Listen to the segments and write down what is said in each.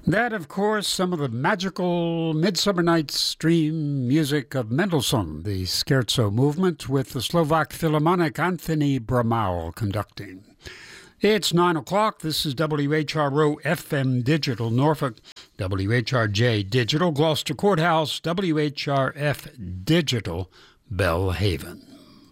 That, of course, some of the magical Midsummer Night's Dream music of Mendelssohn, the Scherzo movement, with the Slovak Philharmonic Anthony Bramau conducting. It's 9 o'clock. This is WHRO FM Digital Norfolk, WHRJ Digital Gloucester Courthouse, WHRF Digital Belhaven.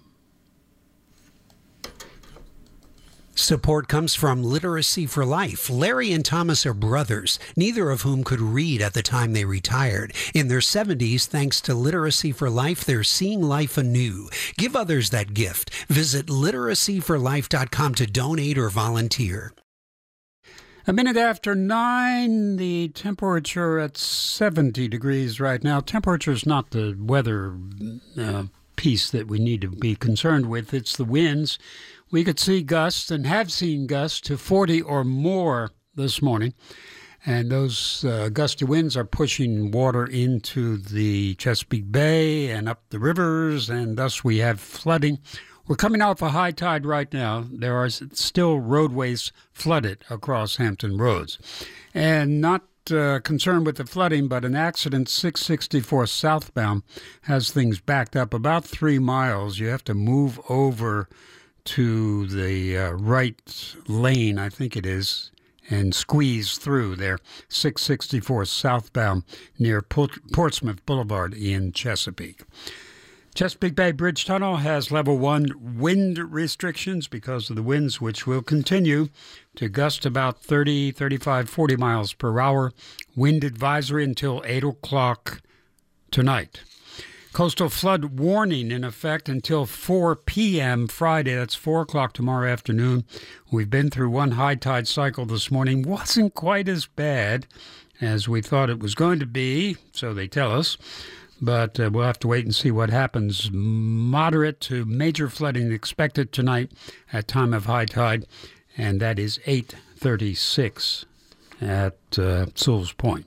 Support comes from Literacy for Life. Larry and Thomas are brothers, neither of whom could read at the time they retired. In their 70s, thanks to Literacy for Life, they're seeing life anew. Give others that gift. Visit literacyforlife.com to donate or volunteer. A minute after 9, the temperature at 70 degrees right now. Temperature is not the weather piece that we need to be concerned with. It's the winds. We could see gusts and have seen gusts to 40 or more this morning. And those gusty winds are pushing water into the Chesapeake Bay and up the rivers, and thus we have flooding. We're coming off a high tide right now. There are still roadways flooded across Hampton Roads. And not concerned with the flooding, but an accident 664 southbound has things backed up about 3 miles. You have to move over to the right lane, I think it is, and squeeze through there. 664 southbound near Portsmouth Boulevard in Chesapeake. Chesapeake Bay Bridge Tunnel has level 1 wind restrictions because of the winds, which will continue to gust about 30, 35, 40 miles per hour. Wind advisory until 8 o'clock tonight. Coastal flood warning in effect until 4 p.m. Friday. That's 4 o'clock tomorrow afternoon. We've been through one high tide cycle this morning. Wasn't quite as bad as we thought it was going to be, so they tell us. But we'll have to wait and see what happens. Moderate to major flooding expected tonight at time of high tide, and that is 8:36 at Sewell's Point.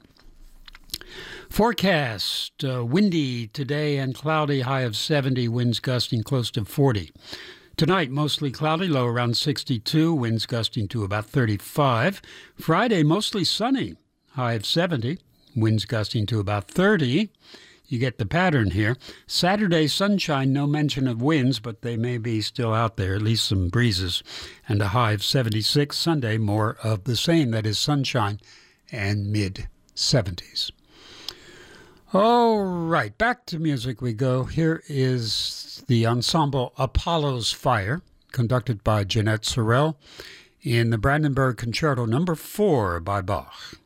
Forecast, windy today and cloudy, high of 70, winds gusting close to 40. Tonight, mostly cloudy, low around 62, winds gusting to about 35. Friday, mostly sunny, high of 70, winds gusting to about 30. You get the pattern here. Saturday, sunshine, no mention of winds, but they may be still out there, at least some breezes, and a high of 76. Sunday, more of the same, that is sunshine and mid-70s. All right, back to music we go. Here is the ensemble Apollo's Fire, conducted by Jeanette Sorrell, in the Brandenburg Concerto No. 4 by Bach.